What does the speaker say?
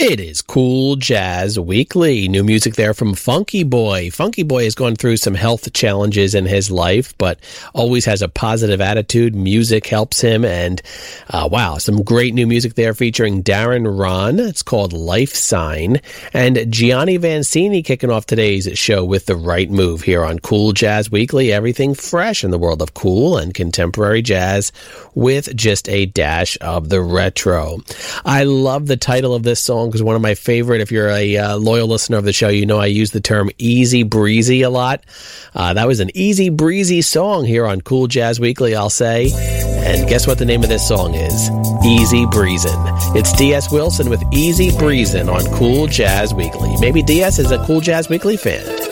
It is Cool Jazz Weekly. New music there from Funky Boy. Funky Boy has gone through some health challenges in his life, but always has a positive attitude. Music helps him, and wow, some great new music there featuring Darren Ron. It's called Life Sign. And Gianni Vancini kicking off today's show with The Right Move here on Cool Jazz Weekly. Everything fresh in the world of cool and contemporary jazz with just a dash of the retro. I love the title of this song because one of my favorite, if you're a loyal listener of the show, you know I use the term easy breezy a lot. That was an easy breezy song here on Cool Jazz Weekly, I'll say. And guess what the name of this song is? Easy Breezin'. It's D.S. Wilson with Easy Breezin' on Cool Jazz Weekly. Maybe D.S. is a Cool Jazz Weekly fan.